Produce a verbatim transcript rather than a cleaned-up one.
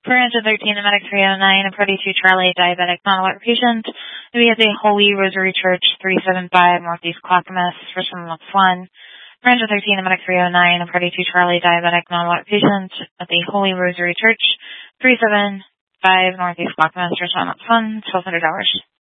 For engine thirteen, the medic three oh nine, a party two Charlie, diabetic non-alert patient. We have the Holy Rosary Church, three seven five Northeast Clackamas, first one looks one. For engine thirteen, the medic three oh nine, a party two Charlie, diabetic non-alert patient at the Holy Rosary Church, three seven five Northeast Clackamas, first one looks one, twelve hundred dollars.